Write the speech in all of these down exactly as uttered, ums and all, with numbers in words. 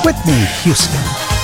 Whitney Houston.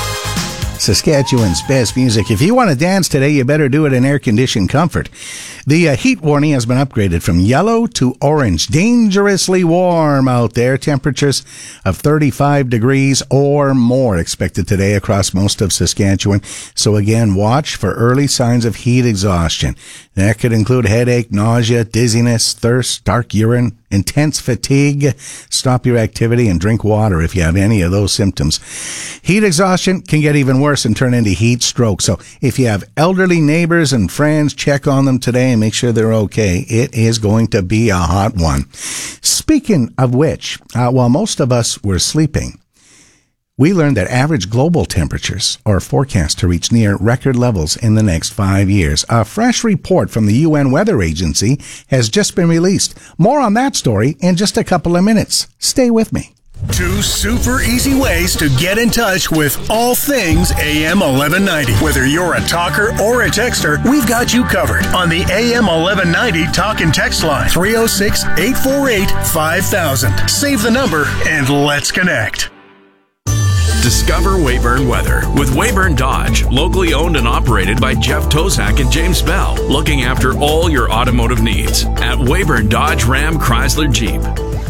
Saskatchewan's best music. If you want to dance today, you better do it in air-conditioned comfort. The uh, heat warning has been upgraded from yellow to orange. Dangerously warm out there. Temperatures of thirty-five degrees or more expected today across most of Saskatchewan. So again, watch for early signs of heat exhaustion. That could include headache, nausea, dizziness, thirst, dark urine, intense fatigue. Stop your activity and drink water if you have any of those symptoms. Heat exhaustion can get even worse and turn into heat stroke. So if you have elderly neighbors and friends, check on them today and make sure they're okay. It is going to be a hot one. Speaking of which, uh, while most of us were sleeping, we learned that average global temperatures are forecast to reach near record levels in the next five years. A fresh report from the U N Weather Agency has just been released. More on that story in just a couple of minutes. Stay with me. Two super easy ways to get in touch with all things A M eleven ninety. Whether you're a talker or a texter, we've got you covered on the A M eleven ninety talk and text line, three oh six, eight four eight, five thousand. Save the number and let's connect. Discover Weyburn Weather with Weyburn Dodge, locally owned and operated by Jeff Tozak and James Bell, looking after all your automotive needs at Weyburn Dodge Ram Chrysler Jeep.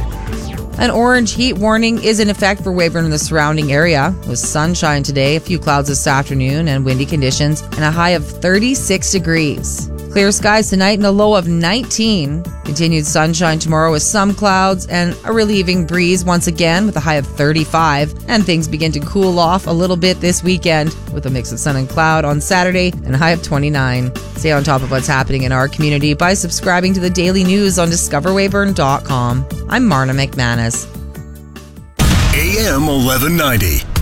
An orange heat warning is in effect for Weyburn and the surrounding area, with sunshine today, a few clouds this afternoon, and windy conditions, and a high of thirty-six degrees. Clear skies tonight and a low of nineteen. Continued sunshine tomorrow with some clouds and a relieving breeze once again with a high of thirty-five. And things begin to cool off a little bit this weekend with a mix of sun and cloud on Saturday and a high of twenty-nine. Stay on top of what's happening in our community by subscribing to the daily news on discover weyburn dot com. I'm Marna McManus. A M eleven ninety.